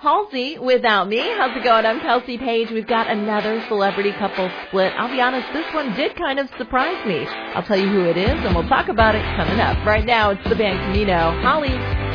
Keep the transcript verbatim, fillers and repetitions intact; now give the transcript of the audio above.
Halsey, Without Me. How's it going? I'm Kelsey Page. We've got another celebrity couple split. I'll be honest, this one did kind of surprise me. I'll tell you who it is, and we'll talk about it coming up. Right now, it's the band Camino. Holly.